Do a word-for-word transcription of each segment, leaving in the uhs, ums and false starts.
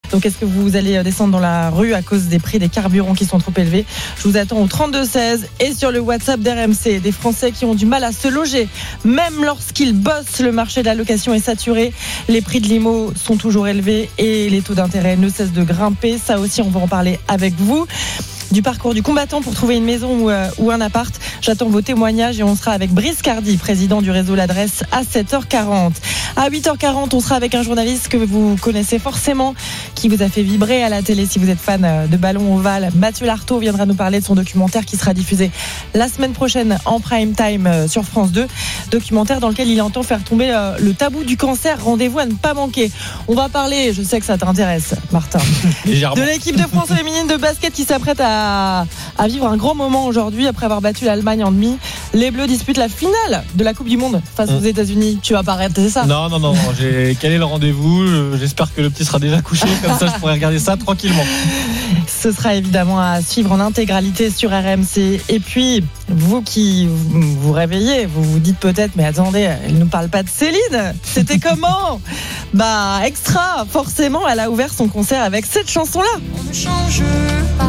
Donc est-ce que vous allez descendre dans la rue à cause des prix des carburants qui sont trop élevés? Je vous attends au trente-deux seize et sur le WhatsApp d'R M C. Des Français qui ont du mal à se loger, même lorsqu'ils bossent. Le marché de la location est saturé. Les prix de l'I M O sont toujours élevés et les taux d'intérêt ne cessent de grimper. Ça aussi, on va en parler avec vous. Du parcours du combattant pour trouver une maison ou, euh, ou un appart. J'attends vos témoignages et on sera avec Brice Cardi, président du réseau L'Adresse, à sept heures quarante. À huit heures quarante, on sera avec un journaliste que vous connaissez forcément, qui vous a fait vibrer à la télé si vous êtes fan de ballon ovale. Mathieu Lartaud viendra nous parler de son documentaire qui sera diffusé la semaine prochaine en prime time sur France deux. Documentaire dans lequel il entend faire tomber le tabou du cancer. Rendez-vous à ne pas manquer. On va parler, je sais que ça t'intéresse, Martin, de l'équipe de France féminine de basket qui s'apprête à à vivre un grand moment aujourd'hui après avoir battu l'Allemagne en demi. Les Bleus disputent la finale de la Coupe du Monde face aux États-Unis. Tu vas pas arrêter ça? Non, non, non, non. J'ai calé le rendez-vous. J'espère que le petit sera déjà couché. Comme ça, je pourrai regarder ça tranquillement. Ce sera évidemment à suivre en intégralité sur R M C. Et puis, vous qui vous réveillez, vous vous dites peut-être, mais attendez, elle ne nous parle pas de Céline. C'était comment? Bah, extra. Forcément, elle a ouvert son concert avec cette chanson-là. On ne change pas.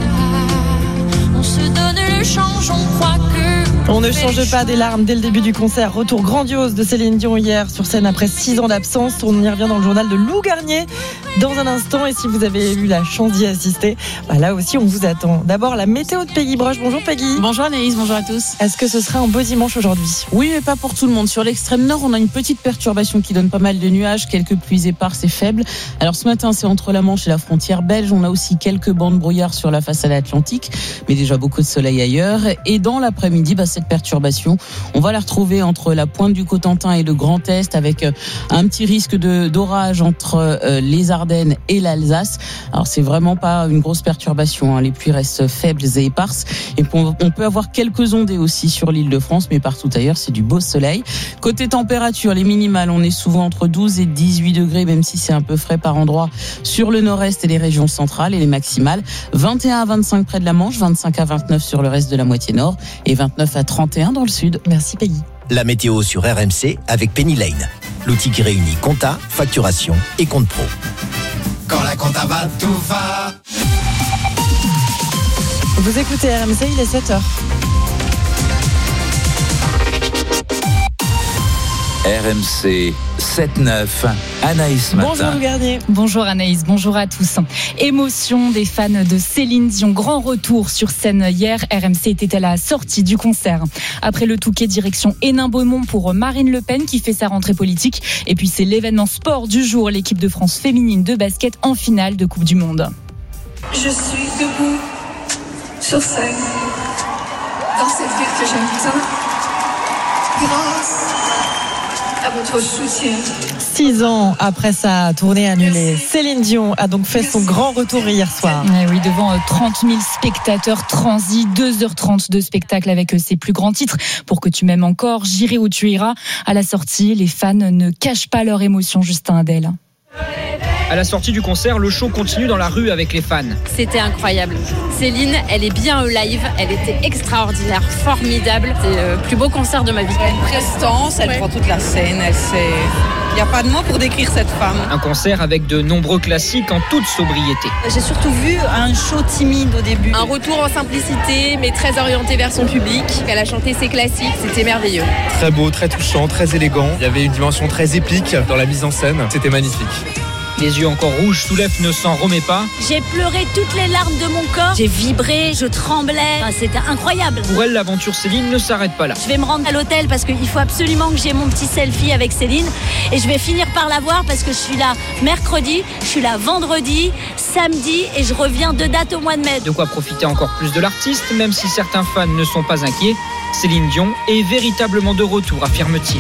Se donne le change, on croit que on ne change pas des larmes dès le début du concert. Retour grandiose de Céline Dion hier sur scène après six ans d'absence. On y revient dans le journal de Lou Garnier dans un instant. Et si vous avez eu la chance d'y assister, bah là aussi on vous attend. D'abord la météo de Peggy Broche. Bonjour Peggy. Bonjour Anaïs, bonjour à tous. Est-ce que ce sera un beau dimanche aujourd'hui? Oui, mais pas pour tout le monde. Sur l'extrême nord, on a une petite perturbation qui donne pas mal de nuages, quelques pluies éparses et faibles. Alors ce matin, c'est entre la Manche et la frontière belge. On a aussi quelques bancs de brouillard sur la façade atlantique, mais déjà beaucoup de soleil ailleurs. Et dans l'après-midi, bah, cette perturbation, on va la retrouver entre la pointe du Cotentin et le Grand Est, avec un petit risque de, d'orage entre euh, les Ardennes et l'Alsace. Alors c'est vraiment pas une grosse perturbation, hein. Les pluies restent faibles et éparses. Et on, on peut avoir quelques ondées aussi sur l'île de France, mais partout ailleurs, c'est du beau soleil. Côté température, les minimales, on est souvent entre douze et dix-huit degrés, même si c'est un peu frais par endroit sur le nord-est et les régions centrales. Et les maximales, vingt et un à vingt-cinq près de la Manche, vingt-cinq à vingt-neuf sur le reste de la moitié nord et vingt-neuf à trente et un dans le sud. Merci Peggy. La météo sur R M C avec Penny Lane, l'outil qui réunit compta, facturation et compte pro. Quand la compta va, tout va. Vous écoutez R M C, il est sept heures. R M C sept neuf, Anaïs Matin. Bonjour Lou Garnier. Bonjour Anaïs, bonjour à tous. Émotion des fans de Céline Dion. Grand retour sur scène hier. R M C était à la sortie du concert. Après le Touquet, direction Hénin-Beaumont pour Marine Le Pen qui fait sa rentrée politique. Et puis c'est l'événement sport du jour. L'équipe de France féminine de basket en finale de Coupe du Monde. Je suis debout sur scène dans cette ville que j'aime tant grâce à votre soutien. Six ans après sa tournée annulée, Céline Dion a donc fait son grand retour hier soir. Et oui, devant trente mille spectateurs transis, deux heures trente de spectacle avec ses plus grands titres. Pour que tu m'aimes encore, J'irai où tu iras. À la sortie, les fans ne cachent pas leur émotion. Justin Adèle. À la sortie du concert, le show continue dans la rue avec les fans. C'était incroyable. Céline, elle est bien live, elle était extraordinaire, formidable. C'est le plus beau concert de ma vie. Elle a une prestance, elle ouais. prend toute la scène, elle sait... Il n'y a pas de mots pour décrire cette femme. Un concert avec de nombreux classiques en toute sobriété. J'ai surtout vu un show timide au début. Un retour en simplicité, mais très orienté vers son public. Elle a chanté ses classiques, c'était merveilleux. Très beau, très touchant, très élégant. Il y avait une dimension très épique dans la mise en scène. C'était magnifique. Les yeux encore rouges, Soulef ne s'en remet pas. J'ai pleuré toutes les larmes de mon corps. J'ai vibré, je tremblais. Enfin, c'était incroyable. Pour elle, l'aventure Céline ne s'arrête pas là. Je vais me rendre à l'hôtel parce qu'il faut absolument que j'ai mon petit selfie avec Céline. Et je vais finir par la voir parce que je suis là mercredi, je suis là vendredi, samedi et je reviens deux dates au mois de mai. De quoi profiter encore plus de l'artiste, même si certains fans ne sont pas inquiets. Céline Dion est véritablement de retour, affirme-t-il.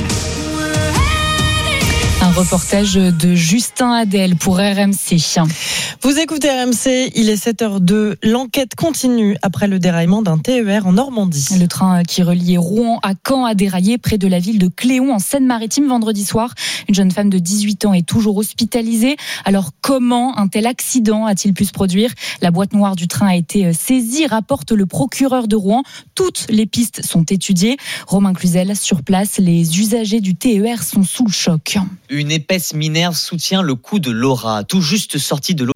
Un reportage de Justin Adèle pour R M C. Vous écoutez R M C, il est sept heures deux. L'enquête continue après le déraillement d'un T E R en Normandie. Le train qui reliait Rouen à Caen a déraillé près de la ville de Cléon en Seine-Maritime vendredi soir. Une jeune femme de dix-huit ans est toujours hospitalisée. Alors comment un tel accident a-t-il pu se produire? La boîte noire du train a été saisie, rapporte le procureur de Rouen. Toutes les pistes sont étudiées. Romain Cluzel, sur place, les usagers du T E R sont sous le choc. Une épaisse minerve soutient le cou de Laura, tout juste sortie de l'hôpital.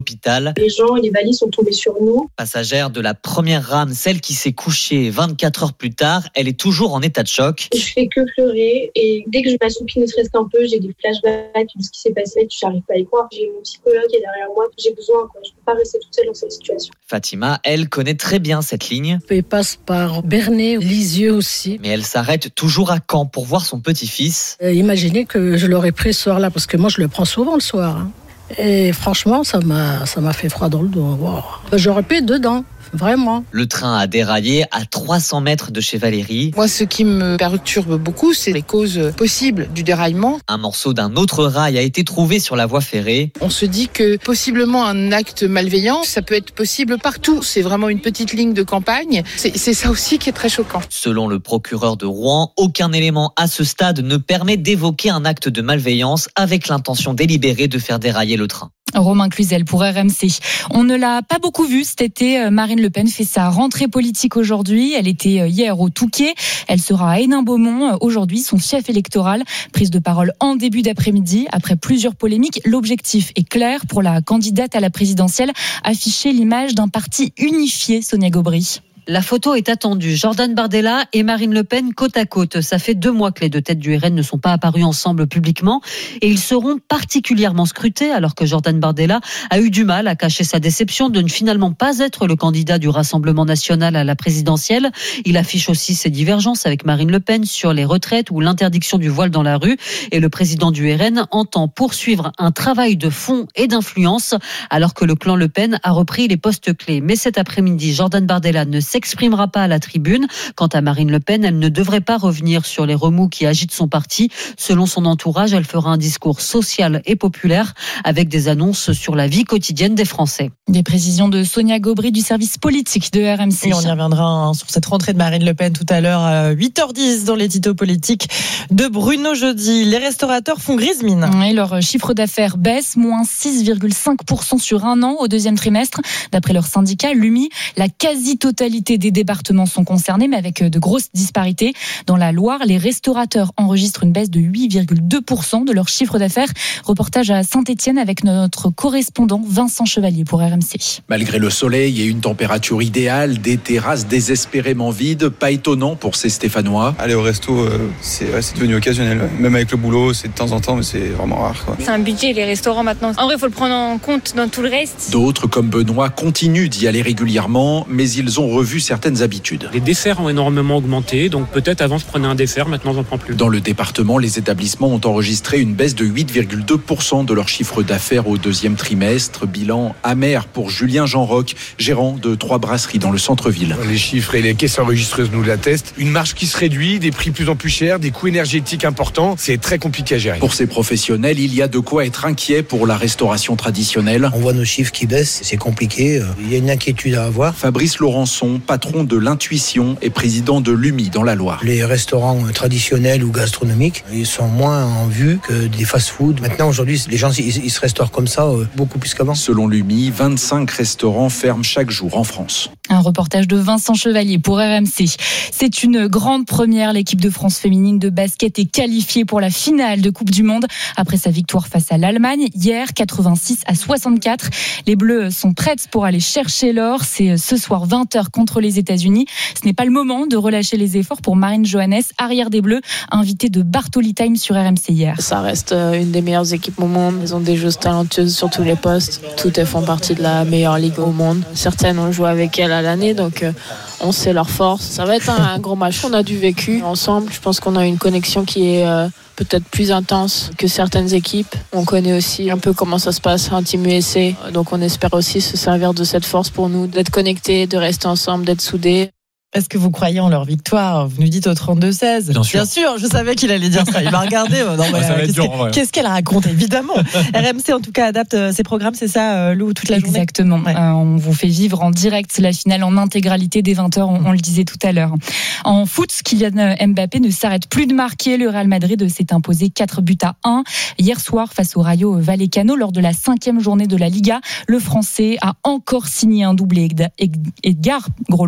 l'hôpital. Les gens et les valises sont tombés sur nous. Passagère de la première rame, celle qui s'est couchée vingt-quatre heures plus tard, elle est toujours en état de choc. Je fais que pleurer et dès que je m'assoupis ne serait-ce qu'un peu, j'ai des flashbacks de ce qui s'est passé. Je n'arrive pas à y croire. J'ai mon psychologue qui est derrière moi. J'ai besoin, quoi. Je ne peux pas rester toute seule dans cette situation. Fatima, elle, connaît très bien cette ligne. Elle passe par Bernay, Lisieux aussi. Mais elle s'arrête toujours à Caen pour voir son petit-fils. Euh, imaginez que je l'aurais pris ce soir-là, parce que moi je le prends souvent le soir. Hein. Et franchement, ça m'a, ça m'a fait froid dans le dos. Wow. J'aurais pu être dedans. Vraiment. Le train a déraillé à trois cents mètres de chez Valérie. Moi, ce qui me perturbe beaucoup, c'est les causes possibles du déraillement. Un morceau d'un autre rail a été trouvé sur la voie ferrée. On se dit que possiblement un acte malveillant, ça peut être possible partout. C'est vraiment une petite ligne de campagne. C'est, c'est ça aussi qui est très choquant. Selon le procureur de Rouen, aucun élément à ce stade ne permet d'évoquer un acte de malveillance avec l'intention délibérée de faire dérailler le train. Romain Cluzel pour R M C. On ne l'a pas beaucoup vu cet été. Marine Le Pen fait sa rentrée politique aujourd'hui. Elle était hier au Touquet. Elle sera à Hénin-Beaumont aujourd'hui, son fief électoral. Prise de parole en début d'après-midi. Après plusieurs polémiques, l'objectif est clair pour la candidate à la présidentielle. Afficher l'image d'un parti unifié, Sonia Gobry. La photo est attendue. Jordan Bardella et Marine Le Pen côte à côte. Ça fait deux mois que les deux têtes du R N ne sont pas apparus ensemble publiquement et ils seront particulièrement scrutés alors que Jordan Bardella a eu du mal à cacher sa déception de ne finalement pas être le candidat du Rassemblement national à la présidentielle. Il affiche aussi ses divergences avec Marine Le Pen sur les retraites ou l'interdiction du voile dans la rue et le président du R N entend poursuivre un travail de fond et d'influence alors que le clan Le Pen a repris les postes clés. Mais cet après-midi, Jordan Bardella ne s'est s'exprimera pas à la tribune. Quant à Marine Le Pen, elle ne devrait pas revenir sur les remous qui agitent son parti. Selon son entourage, elle fera un discours social et populaire avec des annonces sur la vie quotidienne des Français. Des précisions de Sonia Gobry du service politique de R M C. Et on y reviendra hein, sur cette rentrée de Marine Le Pen tout à l'heure à huit heures dix dans les titos politiques de Bruno Jeudi. Les restaurateurs font grise mine. Et leur chiffre d'affaires baisse, moins six virgule cinq pour cent sur un an au deuxième trimestre. D'après leur syndicat, l'U M I, la quasi-totalité des départements sont concernés, mais avec de grosses disparités. Dans la Loire, les restaurateurs enregistrent une baisse de huit virgule deux pour cent de leur chiffre d'affaires. Reportage à Saint-Étienne avec notre correspondant Vincent Chevalier pour R M C. Malgré le soleil et une température idéale, des terrasses désespérément vides, pas étonnant pour ces Stéphanois. Aller au resto, euh, c'est, ouais, c'est devenu occasionnel. Ouais. Même avec le boulot, c'est de temps en temps, mais c'est vraiment rare. Quoi. C'est un budget, les restaurants maintenant. En vrai, il faut le prendre en compte dans tout le reste. D'autres, comme Benoît, continuent d'y aller régulièrement, mais ils ont revu certaines habitudes. Les desserts ont énormément augmenté, donc peut-être avant je prenais un dessert, maintenant j'en prends plus. Dans le département, les établissements ont enregistré une baisse de huit virgule deux pour cent de leur chiffre d'affaires au deuxième trimestre. Bilan amer pour Julien Jean-Roch, gérant de trois brasseries dans le centre-ville. Les chiffres et les caisses enregistreuses nous l'attestent. Une marge qui se réduit, des prix de plus en plus chers, des coûts énergétiques importants, c'est très compliqué à gérer. Pour ces professionnels, il y a de quoi être inquiet pour la restauration traditionnelle. On voit nos chiffres qui baissent, c'est compliqué, il y a une inquiétude à avoir. Fabrice Laurençon, patron de l'Intuition et président de l'U M I dans la Loire. Les restaurants traditionnels ou gastronomiques, ils sont moins en vue que des fast-food. Maintenant, aujourd'hui, les gens, ils, ils se restaurent comme ça, euh, beaucoup plus qu'avant. Selon l'U M I, vingt-cinq restaurants ferment chaque jour en France. Un reportage de Vincent Chevalier pour R M C. C'est une grande première. L'équipe de France féminine de basket est qualifiée pour la finale de Coupe du Monde après sa victoire face à l'Allemagne hier, quatre-vingt-six à soixante-quatre. Les Bleus sont prêtes pour aller chercher l'or. C'est ce soir vingt heures contre les États-Unis. Ce n'est pas le moment de relâcher les efforts pour Marine Johannes, arrière des Bleus, invitée de Bartoli Time sur R M C hier. Ça reste une des meilleures équipes au monde. Ils ont des joueuses talentueuses sur tous les postes. Toutes elles font partie de la meilleure ligue au monde. Certaines ont joué avec elles à l'année, donc on sait leur force. Ça va être un, un gros match. On a du vécu ensemble. Je pense qu'on a une connexion qui est euh, peut-être plus intense que certaines équipes. On connaît aussi un peu comment ça se passe en Team U S A. Donc on espère aussi se servir de cette force pour nous, d'être connectés, de rester ensemble, d'être soudés. Est-ce que vous croyez en leur victoire ? Vous nous dites au trente-deux seize. Bien sûr. Bien sûr, je savais qu'il allait dire ça. Il m'a regardé. Non, mais, ça va euh, être qu'est-ce, dur, que, ouais. qu'est-ce qu'elle raconte ? Évidemment. R M C, en tout cas, adapte ses programmes, c'est ça, Lou, toute la journée ? Exactement. Ouais. Euh, on vous fait vivre en direct la finale en intégralité dès vingt heures, on, on le disait tout à l'heure. En foot, Kylian Mbappé ne s'arrête plus de marquer. Le Real Madrid s'est imposé quatre buts à un hier soir face au Rayo Vallecano lors de la cinquième journée de la Liga. Le Français a encore signé un doublé. Edgar Groslo.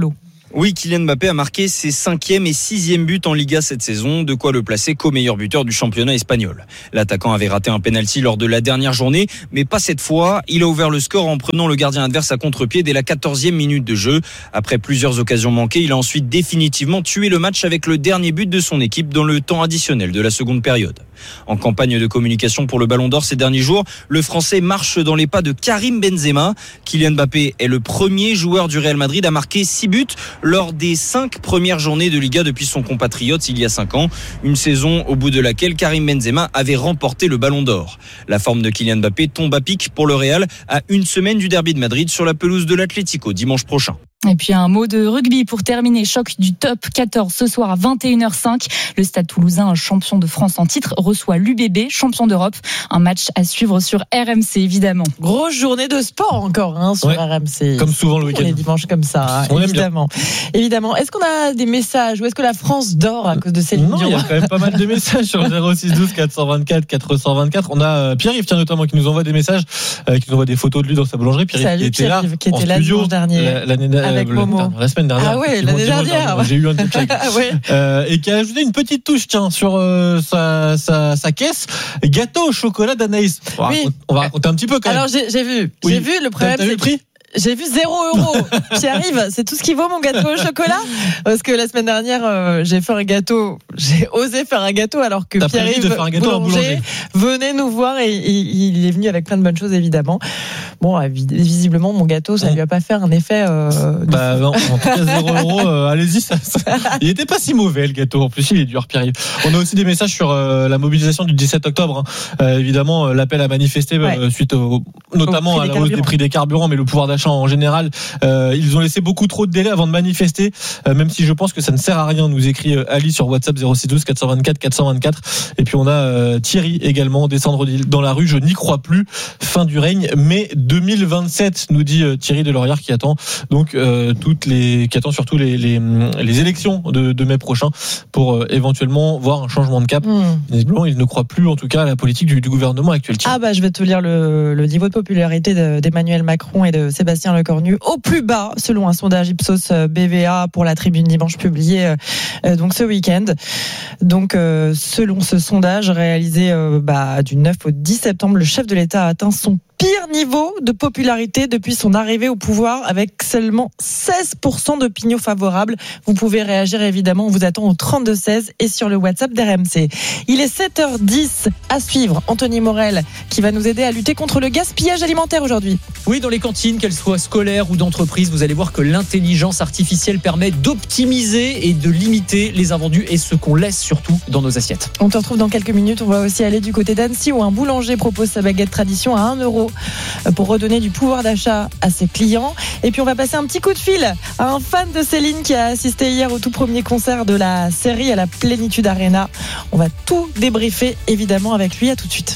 Oui, Kylian Mbappé a marqué ses cinquième et sixième buts en Liga cette saison, de quoi le placer co-meilleur buteur du championnat espagnol. L'attaquant avait raté un penalty lors de la dernière journée, mais pas cette fois. Il a ouvert le score en prenant le gardien adverse à contre-pied dès la quatorzième minute de jeu. Après plusieurs occasions manquées, il a ensuite définitivement tué le match avec le dernier but de son équipe dans le temps additionnel de la seconde période. En campagne de communication pour le Ballon d'Or ces derniers jours, le Français marche dans les pas de Karim Benzema. Kylian Mbappé est le premier joueur du Real Madrid à marquer six buts lors des cinq premières journées de Liga depuis son compatriote il y a cinq ans. Une saison au bout de laquelle Karim Benzema avait remporté le Ballon d'Or. La forme de Kylian Mbappé tombe à pic pour le Real à une semaine du derby de Madrid sur la pelouse de l'Atlético dimanche prochain. Et puis un mot de rugby pour terminer. Choc du top quatorze ce soir à vingt et une heures cinq. Le Stade Toulousain, champion de France en titre, reçoit l'U B B, champion d'Europe. Un match à suivre sur R M C, évidemment. Grosse journée de sport encore hein, sur ouais, R M C. Comme souvent le week-end. Les dimanches comme ça, hein, évidemment. Évidemment. Est-ce qu'on a des messages ou est-ce que la France dort à cause de Céline Dion ? Non, il y a quand même pas mal de messages sur zéro six douze quatre cent vingt-quatre quatre cent vingt-quatre. On a euh, Pierre-Yves tiens, notamment qui nous envoie des messages, euh, qui nous envoie des photos de lui dans sa boulangerie. Pierre-Yves Salut, qui était Pierre-Yves, là qui était en là studio dimanche dernier la, l'année, avec euh, Momo. La, la semaine dernière. Ah ouais, l'année dernière. Moi, j'ai eu un double check. ouais. euh, et qui a ajouté une petite touche tiens sur euh, sa, sa, sa caisse. Gâteau au chocolat d'Anaïs. On va, oui. raconter, on va raconter un petit peu quand même. Alors j'ai, j'ai vu, oui. j'ai vu le problème. T'as, t'as vu le prix ? J'ai vu zéro euro. J'y arrive. C'est tout ce qui vaut mon gâteau au chocolat. Parce que la semaine dernière, euh, j'ai fait un gâteau. J'ai osé faire un gâteau alors que T'as Pierre-Yves boulanger, boulanger venait nous voir et, et il est venu avec plein de bonnes choses évidemment. Bon, visiblement mon gâteau, ça ne lui a pas fait un effet. Euh, bah non, en tout cas zéro euro. Euh, allez-y, ça, ça, il était pas si mauvais le gâteau. En plus, il est dur, Pierre-Yves. On a aussi des messages sur euh, la mobilisation du dix-sept octobre. Hein. Euh, évidemment, euh, l'appel à manifester ouais. euh, suite au, notamment au à la hausse des prix des carburants, mais le pouvoir d'achat en général, euh, ils ont laissé beaucoup trop de délais avant de manifester, euh, même si je pense que ça ne sert à rien, nous écrit euh, Ali sur WhatsApp zéro six douze quatre cent vingt-quatre quatre cent vingt-quatre. Et puis on a euh, Thierry également, descendre dans la rue, je n'y crois plus, fin du règne, mai deux mille vingt-sept, nous dit euh, Thierry Delorière, qui attend donc euh, toutes les, qui attend surtout les, les, les élections de, de mai prochain pour euh, éventuellement voir un changement de cap. Mmh. Visiblement, il ne croit plus en tout cas à la politique du, du gouvernement actuel. Ah bah je vais te lire le, le niveau de popularité de, d'Emmanuel Macron et de Sébastien Lecornu au plus bas selon un sondage Ipsos B V A pour la Tribune Dimanche publié euh, donc ce week-end. Donc euh, selon ce sondage réalisé euh, bah, du neuf au dix septembre, le chef de l'État a atteint son pire niveau de popularité depuis son arrivée au pouvoir avec seulement seize pour cent d'opinions favorables. Vous pouvez réagir évidemment, on vous attend au trente-deux seize et sur le WhatsApp d'R M C. Il est sept heures dix à suivre. Anthony Morel qui va nous aider à lutter contre le gaspillage alimentaire aujourd'hui. Oui, dans les cantines, qu'elles soient scolaires ou d'entreprise, vous allez voir que l'intelligence artificielle permet d'optimiser et de limiter les invendus et ce qu'on laisse surtout dans nos assiettes. On te retrouve dans quelques minutes. On va aussi aller du côté d'Annecy où un boulanger propose sa baguette tradition à un euro pour redonner du pouvoir d'achat à ses clients. Et puis on va passer un petit coup de fil à un fan de Céline qui a assisté hier au tout premier concert de la série à la Plénitude Arena. On va tout débriefer évidemment avec lui. À tout de suite.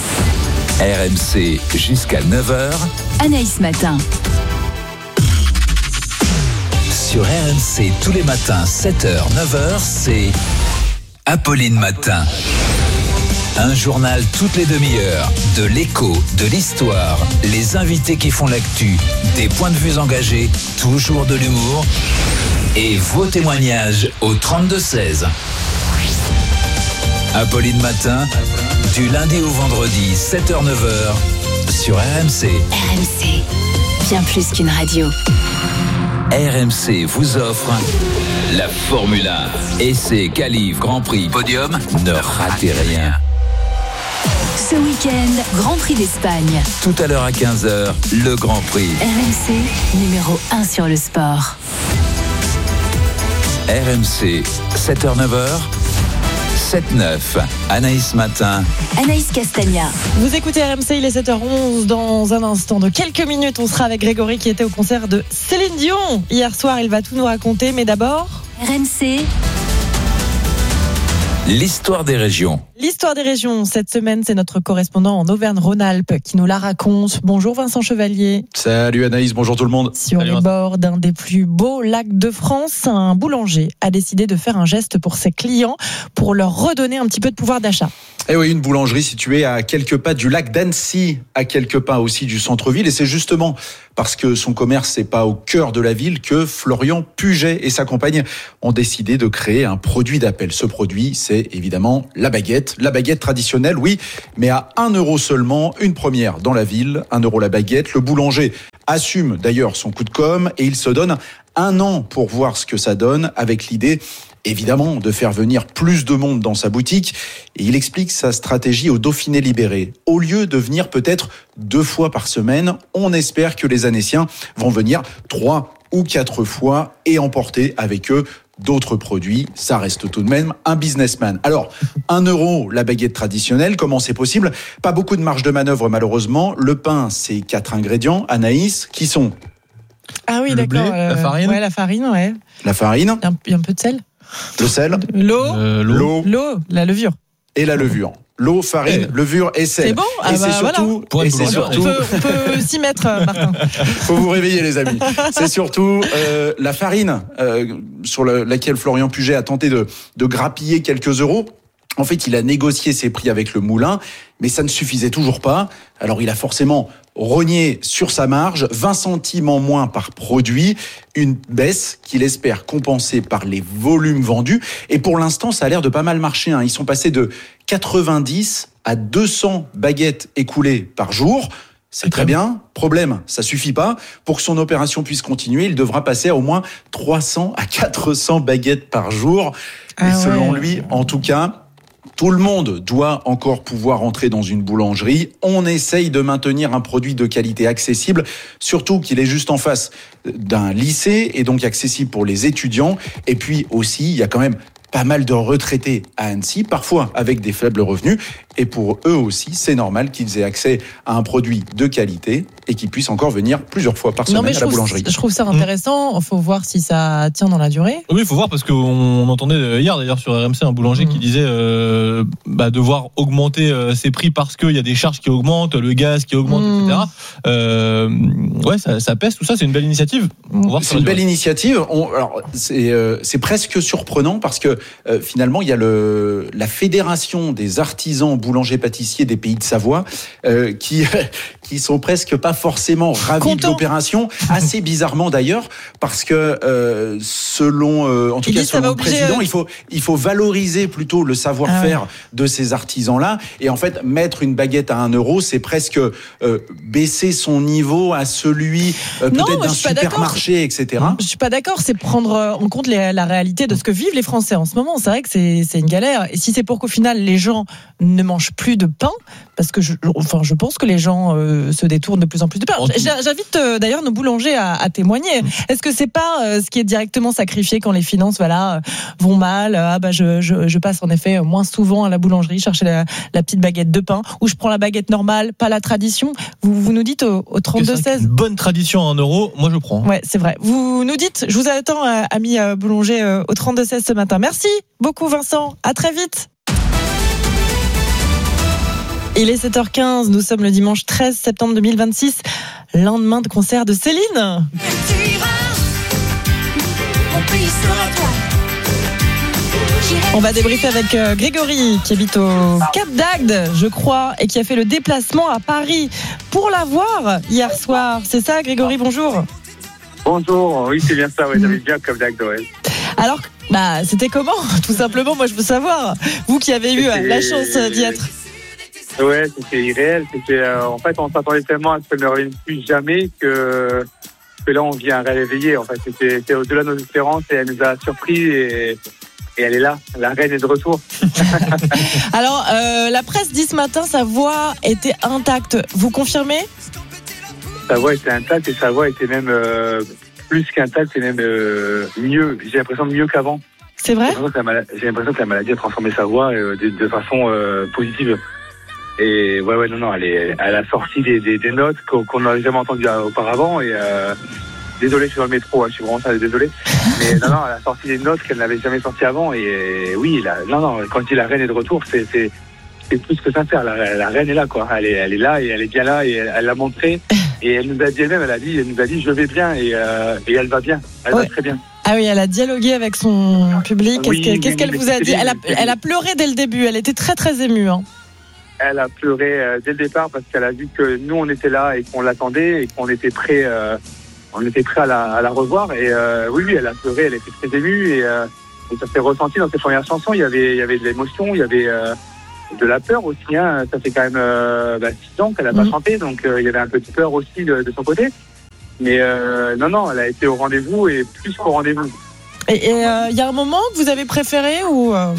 R M C jusqu'à neuf heures. Anaïs Matin. Sur R M C tous les matins, sept heures, neuf heures, c'est Apolline Matin. Un journal toutes les demi-heures, de l'écho, de l'histoire, les invités qui font l'actu, des points de vue engagés, toujours de l'humour et vos témoignages au trente-deux seize. Apolline Matin, du lundi au vendredi, sept heures neuf heures, sur R M C. R M C, bien plus qu'une radio. R M C vous offre la Formule un. Essai, qualif, Grand Prix, podium, ne ratez rien. Ce week-end, Grand Prix d'Espagne. Tout à l'heure à quinze heures, le Grand Prix. R M C, numéro un sur le sport. R M C, sept heures neuf heures. sept neuf, Anaïs Matin. Anaïs Castagna. Vous écoutez R M C, il est sept heures onze. Dans un instant, de quelques minutes, on sera avec Grégory qui était au concert de Céline Dion. Hier soir, il va tout nous raconter, mais d'abord... R M C... L'histoire des régions. L'histoire des régions, cette semaine, c'est notre correspondant en Auvergne-Rhône-Alpes qui nous la raconte. Bonjour Vincent Chevalier. Salut Anaïs, bonjour tout le monde. Sur Salut les Vincent. Bords d'un des plus beaux lacs de France, un boulanger a décidé de faire un geste pour ses clients pour leur redonner un petit peu de pouvoir d'achat. Eh oui, une boulangerie située à quelques pas du lac d'Annecy, à quelques pas aussi du centre-ville. Et c'est justement parce que son commerce, c'est pas au cœur de la ville que Florian Puget et sa compagne ont décidé de créer un produit d'appel. Ce produit, c'est évidemment la baguette. La baguette traditionnelle, oui, mais à un euro seulement, une première dans la ville, un euro la baguette. Le boulanger assume d'ailleurs son coup de com' et il se donne un an pour voir ce que ça donne, avec l'idée évidemment de faire venir plus de monde dans sa boutique. Et il explique sa stratégie au Dauphiné libéré. Au lieu de venir peut-être deux fois par semaine, on espère que les Annéciens vont venir trois ou quatre fois et emporter avec eux d'autres produits. Ça reste tout de même un businessman. Alors, un euro la baguette traditionnelle, comment c'est possible ? Pas beaucoup de marge de manœuvre malheureusement. Le pain, c'est quatre ingrédients. Anaïs, qui sont ? Ah oui, Le d'accord. blé, la farine. Ouais, la farine, ouais. La farine. Il y a un, il y a un peu de sel. Le sel. L'eau. Euh, L'eau. L'eau, la levure. Et la levure. L'eau, farine, Eh. levure et sel. C'est bon. Et Ah c'est bah, surtout, Pour et être c'est boulanger, surtout, On peut, on peut s'y mettre, Martin. faut vous réveiller les amis. C'est surtout euh, la farine euh, sur le, laquelle Florian Puget a tenté de, de grappiller quelques euros. En fait, il a négocié ses prix avec le moulin, mais ça ne suffisait toujours pas. Alors, il a forcément rogné sur sa marge, vingt centimes en moins par produit, une baisse qu'il espère compenser par les volumes vendus. Et pour l'instant, ça a l'air de pas mal marcher, hein. Ils sont passés de quatre-vingt-dix à deux cents baguettes écoulées par jour. C'est très bien. Problème, ça suffit pas. Pour que son opération puisse continuer, il devra passer à au moins trois cents à quatre cents baguettes par jour. Et Ah selon ouais. lui, en tout cas, tout le monde doit encore pouvoir entrer dans une boulangerie. On essaye de maintenir un produit de qualité accessible, surtout qu'il est juste en face d'un lycée et donc accessible pour les étudiants. Et puis aussi, il y a quand même pas mal de retraités à Annecy, parfois avec des faibles revenus. Et pour eux aussi, c'est normal qu'ils aient accès à un produit de qualité et qu'ils puissent encore venir plusieurs fois par semaine Non, mais à je la trouve, boulangerie. je trouve ça intéressant. Il faut voir si ça tient dans la durée. Oui, il faut voir parce qu'on entendait hier d'ailleurs sur R M C un boulanger mmh. qui disait euh, bah, devoir augmenter euh, ses prix parce qu'il y a des charges qui augmentent, le gaz qui augmente, mmh. et cetera. Euh, ouais, ça, ça pèse, tout ça, c'est une belle initiative. C'est une belle initiative. On, alors, c'est, euh, c'est presque surprenant parce que euh, finalement, il y a le, la Fédération des artisans boulangers-pâtissiers des Pays de Savoie euh, qui, qui sont presque pas forcément ravis Content. de l'opération, assez bizarrement d'ailleurs, parce que euh, selon, euh, en tout il cas selon le président, euh... il faut il faut valoriser plutôt le savoir-faire ah ouais. de ces artisans-là, et en fait mettre une baguette à un euro, c'est presque euh, baisser son niveau à celui euh, peut-être non, d'un supermarché, et cetera. Je suis pas d'accord, c'est prendre en compte les, la réalité de ce que vivent les Français en ce moment. C'est vrai que c'est c'est une galère, et si c'est pour qu'au final les gens ne mangent plus de pain, parce que je, enfin je pense que les gens euh, se détournent de plus en plus de pain. J'invite euh, d'ailleurs nos boulangers à, à témoigner. Est-ce que c'est pas euh, ce qui est directement sacrifié quand les finances voilà euh, vont mal? Ah bah je, je je passe en effet moins souvent à la boulangerie chercher la, la petite baguette de pain, ou je prends la baguette normale, pas la tradition. Vous vous nous dites au, au trente-deux seize. Une bonne tradition à un euro, moi je prends. Ouais, c'est vrai. Vous nous dites. Je vous attends, euh, amis euh, boulangers, euh, au trente-deux seize ce matin. Merci beaucoup Vincent. À très vite. Il est sept heures quinze, nous sommes le dimanche treize septembre deux mille vingt-six, lendemain de concert de Céline. On va débriefer avec Grégory qui habite au Cap d'Agde, je crois, et qui a fait le déplacement à Paris pour la voir hier soir. C'est ça Grégory, bonjour. Bonjour, oui c'est bien ça, ouais, j'avais bien au Cap d'Agde, ouais. Alors, bah, c'était comment? Tout simplement, moi je veux savoir, vous qui avez eu c'était... la chance d'y être. Ouais, c'était irréel. C'était, euh, en fait, on s'attendait tellement à ce qu'elle ne revienne plus jamais que, que là, on vient réveiller. En fait, c'était, c'était au-delà de nos espérances et elle nous a surpris et, et elle est là. La reine est de retour. Alors, euh, la presse dit ce matin, sa voix était intacte. Vous confirmez? Sa voix était intacte et sa voix était même euh, plus qu'intacte et même euh, mieux. J'ai l'impression mieux qu'avant. C'est vrai? J'ai l'impression que la maladie, j'ai l'impression que la maladie a transformé sa voix euh, de, de façon euh, positive. Et ouais, ouais, non, non, elle, est, elle a sorti des, des, des notes qu'on n'avait jamais entendues auparavant. Et euh, désolé, je suis dans le métro, hein, je suis vraiment ça, désolé. Mais non, non, elle a sorti des notes qu'elle n'avait jamais sorties avant. Et, et oui, la, non, non, quand il dit la reine est de retour, c'est, c'est, c'est plus que sincère. La, la reine est là, quoi. Elle est, elle est là et elle est bien là et elle, elle l'a montré. Et elle nous a dit elle-même, elle a dit, elle nous a dit, je vais bien et, euh, et elle va bien. Elle ouais. va très bien. Ah oui, elle a dialogué avec son public. Qu'est-ce, oui, qu'elle, qu'est-ce qu'elle oui, vous a dit? Elle a, c'est elle a pleuré dès le début. Elle était très, très émue, hein. elle a pleuré euh, dès le départ parce qu'elle a vu que nous on était là et qu'on l'attendait et qu'on était prêt, euh, on était prêt à la, à la revoir. Et euh, oui, oui, elle a pleuré, elle était très émue et, euh, et ça s'est ressenti dans ses premières chansons. Il y avait, il y avait de l'émotion, il y avait euh, de la peur aussi. Hein. Ça fait quand même euh, bah, six ans qu'elle n'a pas mmh. chanté, donc euh, il y avait un petit peur aussi de, de son côté. Mais euh, non, non, elle a été au rendez-vous et plus qu'au rendez-vous. Et il euh, y a un moment que vous avez préféré ou euh...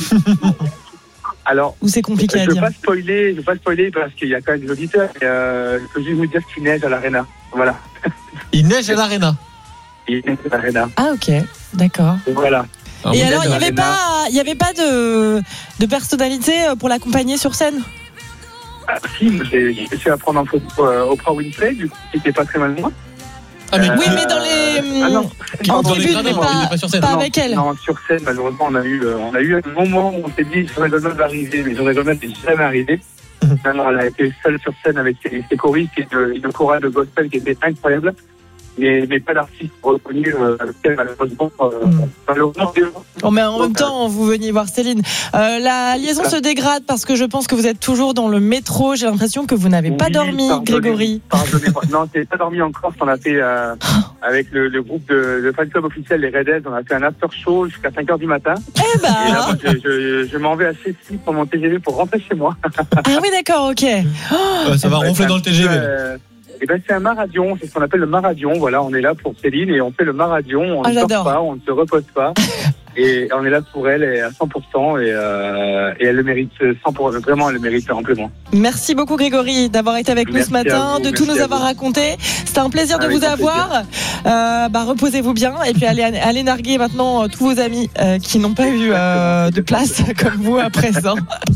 Alors, ou c'est compliqué à je dire. Je ne vais, vais pas spoiler parce qu'il y a quand même des auditeurs. Et, euh, je peux juste vous dire qu'il neige à l'Arena. Voilà. Il neige à l'Arena. Il neige à l'Arena. Ah ok, d'accord. Et voilà. Et il alors, il n'y avait pas, il y avait pas de, de personnalité pour l'accompagner sur scène? Ah, si, j'ai essayé à prendre en photo euh, Oprah Winfrey, du coup, qui n'était pas très mal loin. Ah mais euh, oui, mais dans les, ah non, en tribune, mais pas, pas, sur scène. pas non, avec elle. Non, sur scène, malheureusement, on a eu, euh, on a eu un moment où on s'est dit Joël Donovan va arriver, mais Joël Donovan n'est jamais arrivé. non, non, elle a été seule sur scène avec ses, ses choristes et une, une chorale de gospel qui était incroyable. Mais, mais pas d'artiste reconnu, euh, malheureusement. Euh, mm. malheureusement oh, mais en même temps, vous veniez voir Céline. Euh, la liaison se dégrade parce que je pense que vous êtes toujours dans le métro. J'ai l'impression que vous n'avez oui, pas dormi, pardonnez, Grégory. Pardonnez-moi. Non, c'est pas dormi encore. On a fait, euh, avec le, le groupe de, de fan club officiel, les Red on a fait un after show jusqu'à cinq heures du matin. Eh ben. Et là, moi, je, je, je m'en vais à Chessy pour mon T G V pour rentrer chez moi. ah oui, d'accord, ok. Oh, ça va ronfler dans le T G V. Euh, Eh ben, c'est un maradion, c'est ce qu'on appelle le maradion. Voilà, on est là pour Céline et on fait le maradion. On ah, ne sort pas, on ne se repose pas. Et on est là pour elle et à cent pour cent et, euh, et elle le mérite cent pour cent, vraiment elle le mérite amplement. Merci beaucoup Grégory d'avoir été avec merci nous ce matin, vous, de tout nous avoir vous. raconté. C'était un plaisir de avec vous avoir. Euh, bah, reposez-vous bien et puis allez, allez narguer maintenant tous vos amis euh, qui n'ont pas eu euh, de place comme vous à présent.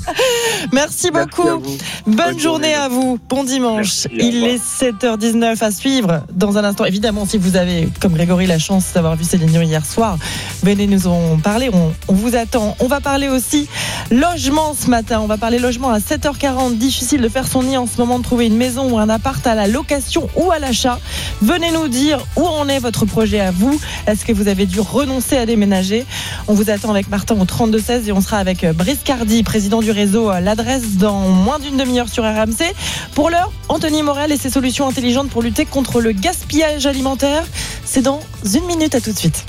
Merci beaucoup. Merci Bonne, Bonne journée, journée à vous. Bon dimanche. Merci, Il est sept heures dix-neuf à suivre dans un instant. Évidemment, si vous avez, comme Grégory, la chance d'avoir vu Céline Dion hier soir, venez nous en parler, on, on vous attend. On va parler aussi logement ce matin. On va parler logement à sept heures quarante. Difficile de faire son nid en ce moment, de trouver une maison ou un appart à la location ou à l'achat. Venez nous dire où en est votre projet à vous. Est-ce que vous avez dû renoncer à déménager? On vous attend avec Martin au trente-deux seize et on sera avec Brice Cardi, président du réseau L'Adresse, dans moins d'une demi-heure sur R M C. Pour l'heure, Anthony Morel et ses solutions intelligentes pour lutter contre le gaspillage alimentaire. C'est dans une minute, à tout de suite.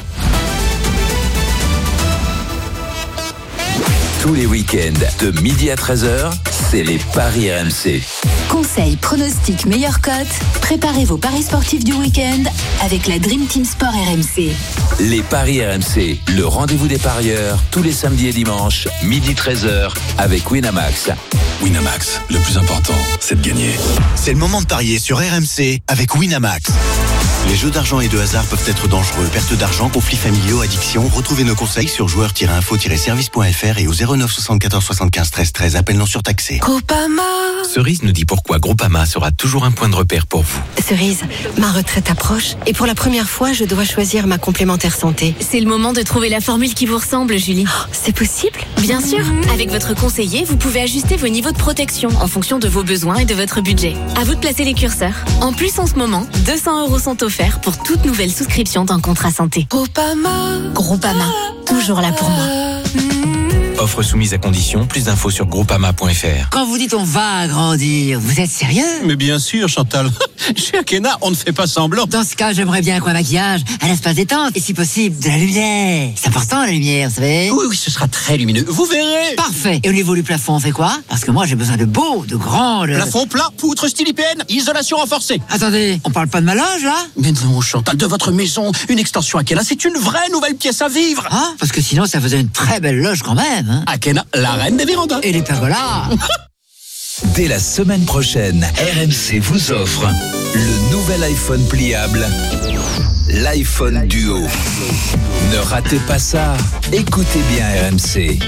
Tous les week-ends, de midi à treize heures, c'est les paris R M C. Conseils, pronostics, meilleures cotes. Préparez vos paris sportifs du week-end avec la Dream Team Sport R M C. Les paris R M C, le rendez-vous des parieurs, tous les samedis et dimanches, midi treize heures, avec Winamax. Winamax, le plus important, c'est de gagner. C'est le moment de parier sur R M C avec Winamax. Les jeux d'argent et de hasard peuvent être dangereux. Perte d'argent, conflits familiaux, addiction. Retrouvez nos conseils sur joueurs tiret info tiret service point f r et au zéro neuf soixante-quatorze soixante-quinze treize treize. Appel non surtaxé. Groupama. Cerise nous dit pourquoi Groupama sera toujours un point de repère pour vous. Cerise, ma retraite approche et pour la première fois, je dois choisir ma complémentaire santé. C'est le moment de trouver la formule qui vous ressemble, Julie. Oh, c'est possible ? Bien sûr. Avec votre conseiller, vous pouvez ajuster vos niveaux de protection en fonction de vos besoins et de votre budget. À vous de placer les curseurs. En plus, en ce moment, deux cents euros sont offerts pour toute nouvelle souscription d'un contrat santé. Groupama. Groupama. Toujours là pour moi. Offre soumise à conditions. Plus d'infos sur groupama point f r. Quand vous dites on va agrandir, vous êtes sérieux ? Mais bien sûr, Chantal. Chez Akena, on ne fait pas semblant. Dans ce cas, j'aimerais bien qu'un maquillage, un espace détente et si possible, de la lumière. C'est important la lumière, vous savez ? Oui, oui, ce sera très lumineux. Vous verrez. Parfait. Et au niveau du plafond, on fait quoi ? Parce que moi, j'ai besoin de beau, de grand. De... Plafond plat, poutre style I P N, isolation renforcée. Attendez, on parle pas de ma loge, là ? Mais non, Chantal, de votre maison, une extension Akena, c'est une vraie nouvelle pièce à vivre. Ah, parce que sinon, ça faisait une très belle loge quand même. Hein ? Akena, la reine des vérandas. Et les pergolas. Dès la semaine prochaine, R M C vous offre le nouvel iPhone pliable, l'iPhone Duo. Ne ratez pas ça. Écoutez bien R M C.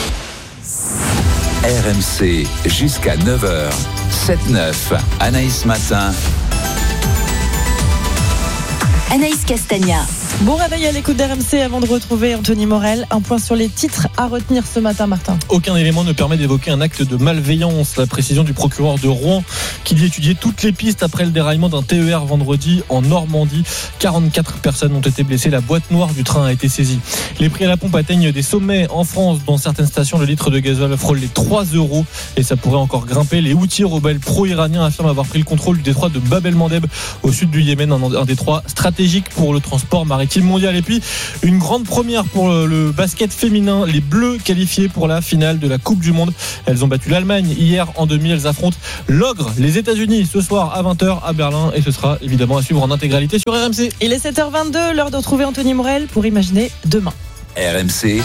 R M C jusqu'à neuf heures. sept neuf, Anaïs Matin. Anaïs Castagna. Bon réveil à l'écoute d'R M C avant de retrouver Anthony Morel. Un point sur les titres à retenir ce matin, Martin. Aucun élément ne permet d'évoquer un acte de malveillance. La précision du procureur de Rouen qui dit étudier toutes les pistes après le déraillement d'un T E R vendredi en Normandie. quarante-quatre personnes ont été blessées. La boîte noire du train a été saisie. Les prix à la pompe atteignent des sommets en France. Dans certaines stations, le litre de gasoil frôle les trois euros et ça pourrait encore grimper. Les Houthis rebelles pro-iraniens affirment avoir pris le contrôle du détroit de Bab el-Mandeb au sud du Yémen, un détroit stratégique pour le transport maritime mondial. Et puis une grande première pour le basket féminin, les Bleus qualifiés pour la finale de la Coupe du Monde. Elles ont battu l'Allemagne hier en demi. Elles affrontent l'ogre, les États-Unis, ce soir à vingt heures à Berlin et ce sera évidemment à suivre en intégralité sur R M C. Il est sept heures vingt-deux, l'heure de retrouver Anthony Morel pour imaginer demain. R M C.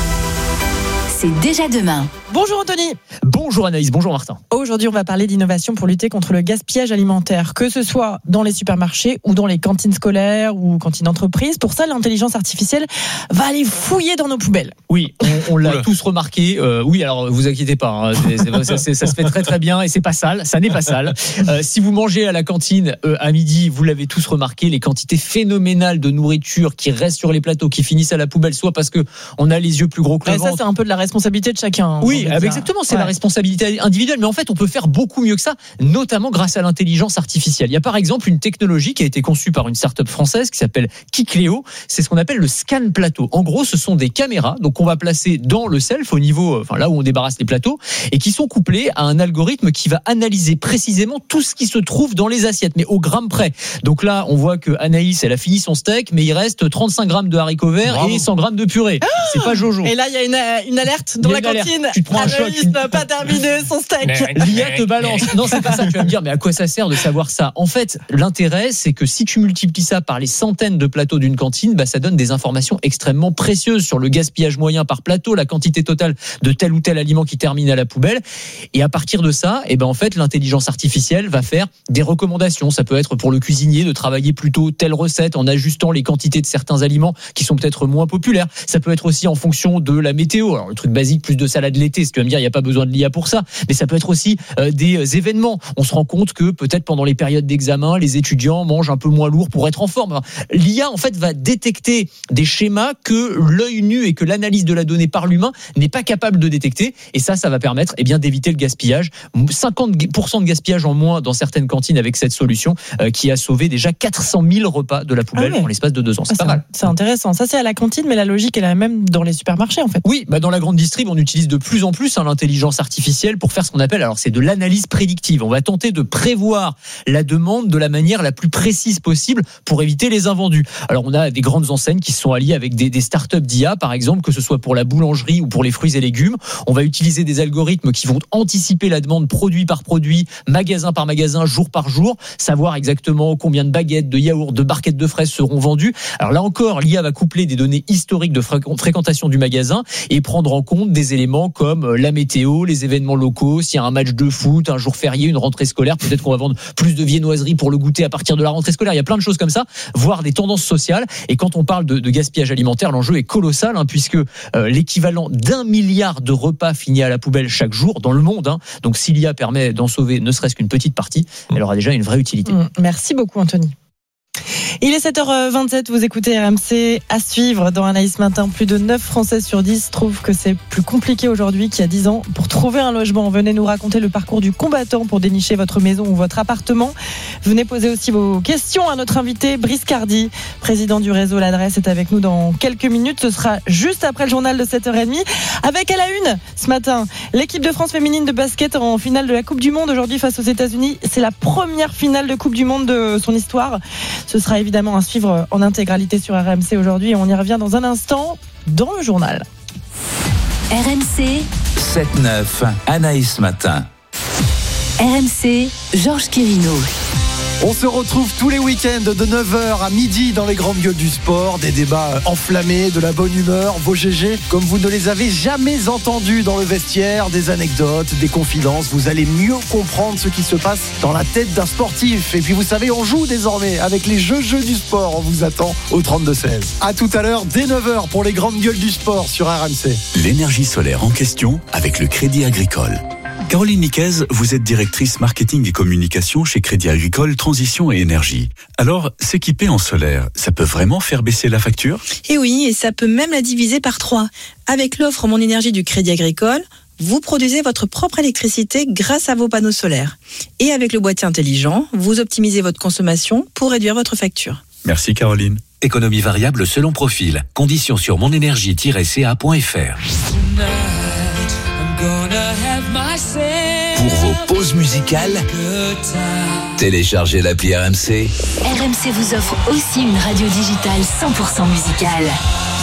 C'est déjà demain. Bonjour Anthony. Bonjour Anaïs, bonjour Martin. Aujourd'hui, on va parler d'innovation pour lutter contre le gaspillage alimentaire, que ce soit dans les supermarchés ou dans les cantines scolaires ou cantines d'entreprise. Pour ça, l'intelligence artificielle va aller fouiller dans nos poubelles. Oui, on, on l'a tous remarqué. Euh, oui, alors vous inquiétez pas, hein, c'est, c'est, ça, c'est, ça se fait très très bien et c'est pas sale, ça n'est pas sale. Euh, si vous mangez à la cantine euh, à midi, vous l'avez tous remarqué, les quantités phénoménales de nourriture qui restent sur les plateaux, qui finissent à la poubelle, soit parce que on a les yeux plus gros que le ouais, ventre. Ça, c'est un peu de la responsabilité de chacun. Oui, exactement, c'est ouais. la responsabilité individuelle. Mais en fait, on peut faire beaucoup mieux que ça, notamment grâce à l'intelligence artificielle. Il y a par exemple une technologie qui a été conçue par une start-up française qui s'appelle Kikléo. C'est ce qu'on appelle le scan plateau. En gros, ce sont des caméras, donc on va placer dans le self, au niveau, enfin là où on débarrasse les plateaux, et qui sont couplés à un algorithme qui va analyser précisément tout ce qui se trouve dans les assiettes, mais au gramme près. Donc là, on voit que Anaïs, elle a fini son steak, mais il reste trente-cinq grammes de haricots verts Bravo. Et cent grammes de purée. Ah c'est pas Jojo. Et là, il y a une, une alerte dans la cantine. Tu te prends un choc. Il n'a pas terminé son steak. L'I A te balance. Non, c'est pas ça. Tu vas me dire, mais à quoi ça sert de savoir ça? En fait, l'intérêt, c'est que si tu multiplies ça par les centaines de plateaux d'une cantine, bah, ça donne des informations extrêmement précieuses sur le gaspillage moyen par plateau, la quantité totale de tel ou tel aliment qui termine à la poubelle. Et à partir de ça, eh ben, en fait, l'intelligence artificielle va faire des recommandations. Ça peut être pour le cuisinier de travailler plutôt telle recette en ajustant les quantités de certains aliments qui sont peut-être moins populaires. Ça peut être aussi en fonction de la météo. Alors, le truc basique, plus de salade l'été, si tu vas me dire, il n'y a pas besoin de l'I A pour ça. Mais ça peut être aussi euh, des événements. On se rend compte que peut-être pendant les périodes d'examen, les étudiants mangent un peu moins lourd pour être en forme. L'I A, en fait, va détecter des schémas que l'œil nu et que l'analyse de la donnée par l'humain n'est pas capable de détecter. Et ça, ça va permettre eh bien, d'éviter le gaspillage. cinquante pour cent de gaspillage en moins dans certaines cantines avec cette solution euh, qui a sauvé déjà quatre cent mille repas de la poubelle ah ouais. en l'espace de deux ans. C'est ah, pas c'est mal. C'est intéressant. Ça, c'est à la cantine, mais la logique est la même dans les supermarchés, en fait. Oui, bah dans la grande distrib, on utilise de plus en plus hein, l'intelligence artificielle pour faire ce qu'on appelle, alors c'est de l'analyse prédictive. On va tenter de prévoir la demande de la manière la plus précise possible pour éviter les invendus. Alors on a des grandes enseignes qui se sont alliées avec des, des startups d'I A, par exemple, que ce soit pour la boulangerie ou pour les fruits et légumes. On va utiliser des algorithmes qui vont anticiper la demande produit par produit, magasin par magasin, jour par jour, savoir exactement combien de baguettes, de yaourts, de barquettes de fraises seront vendues. Alors là encore, l'I A va coupler des données historiques de fréquentation du magasin et prendre en compte des éléments comme la météo, les événements locaux, s'il y a un match de foot, un jour férié, une rentrée scolaire, peut-être qu'on va vendre plus de viennoiseries pour le goûter à partir de la rentrée scolaire. Il y a plein de choses comme ça, voire des tendances sociales. Et quand on parle de, de gaspillage alimentaire, l'enjeu est colossal, hein, puisque euh, l'équivalent d'un milliard de repas finis à la poubelle chaque jour dans le monde. Hein. Donc si l'I A permet d'en sauver ne serait-ce qu'une petite partie, elle aura déjà une vraie utilité. Mmh, merci beaucoup Anthony. Il est sept heures vingt-sept, vous écoutez R M C. À suivre dans Anaïs Matin, plus de neuf Français sur dix trouvent que c'est plus compliqué aujourd'hui qu'il y a dix ans pour trouver un logement. Venez nous raconter le parcours du combattant pour dénicher votre maison ou votre appartement. Venez poser aussi vos questions à notre invité Brice Cardi, président du réseau L'Adresse, est avec nous dans quelques minutes. Ce sera juste après le journal de sept heures trente. Avec à la une ce matin, l'équipe de France féminine de basket en finale de la Coupe du Monde aujourd'hui face aux États-Unis. C'est la première finale de Coupe du Monde de son histoire. Ce sera évidemment à suivre en intégralité sur R M C aujourd'hui et on y revient dans un instant dans le journal. R M C sept neuf, Anaïs Matin. R M C, Georges Quirino. On se retrouve tous les week-ends de neuf heures à midi dans les grandes gueules du sport. Des débats enflammés, de la bonne humeur, vos G G comme vous ne les avez jamais entendus dans le vestiaire. Des anecdotes, des confidences. Vous allez mieux comprendre ce qui se passe dans la tête d'un sportif. Et puis vous savez, on joue désormais avec les jeux jeux du sport. On vous attend au trente-deux seize. A tout à l'heure dès neuf heures pour les grandes gueules du sport sur R M C. L'énergie solaire en question avec le Crédit Agricole. Caroline Niquez, vous êtes directrice marketing et communication chez Crédit Agricole Transition et Énergie. Alors, s'équiper en solaire, ça peut vraiment faire baisser la facture ? Et oui, et ça peut même la diviser par trois. Avec l'offre Mon Énergie du Crédit Agricole, vous produisez votre propre électricité grâce à vos panneaux solaires. Et avec le boîtier intelligent, vous optimisez votre consommation pour réduire votre facture. Merci Caroline. Économie variable selon profil. Conditions sur monénergie tiret c a point f r. Pour vos pauses musicales, téléchargez l'appli R M C. R M C vous offre aussi une radio digitale cent pour cent musicale.